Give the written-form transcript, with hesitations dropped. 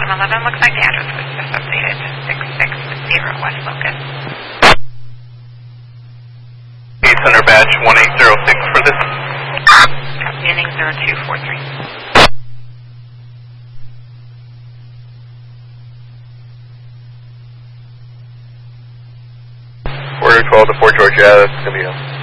bottom 11. Looks like the address was just updated to 660 West Locust. 800 badge 1806 for this. Beginning 0243. Order 12 to Fort Georgia, that's going to be